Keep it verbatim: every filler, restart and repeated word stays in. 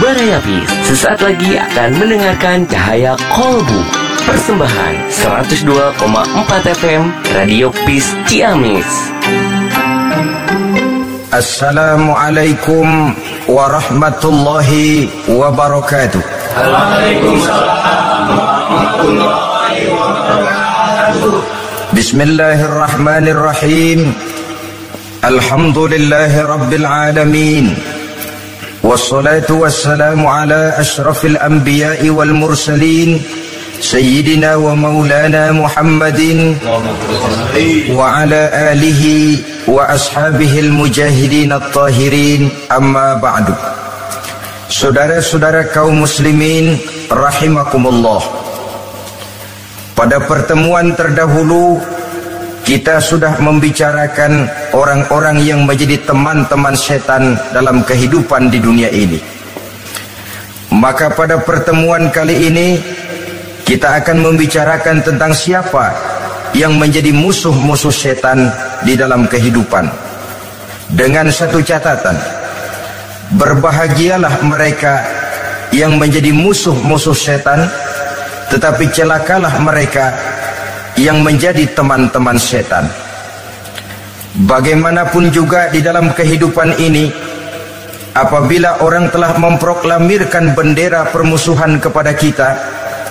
Suara Hafiz sesaat lagi akan mendengarkan Cahaya Kolbu. Persembahan seratus dua koma empat F M Radio Peace Ciamis. Assalamualaikum warahmatullahi wabarakatuh. Waalaikumsalam warahmatullahi wabarakatuh. Bismillahirrahmanirrahim. Alhamdulillahi rabbil alamin. Wassalatu wassalamu ala ashrafil anbiya'i wal mursalin Sayyidina wa maulana Muhammadin wa ala alihi wa ashabihil mujahidin at-tahirin. Amma ba'du. Saudara-saudara kaum muslimin rahimakumullah, pada pertemuan terdahulu kita sudah membicarakan orang-orang yang menjadi teman-teman setan dalam kehidupan di dunia ini. Maka pada pertemuan kali ini kita akan membicarakan tentang siapa yang menjadi musuh-musuh setan di dalam kehidupan. Dengan satu catatan, berbahagialah mereka yang menjadi musuh-musuh setan, tetapi celakalah mereka yang menjadi teman-teman setan. Bagaimanapun juga di dalam kehidupan ini, apabila orang telah memproklamirkan bendera permusuhan kepada kita,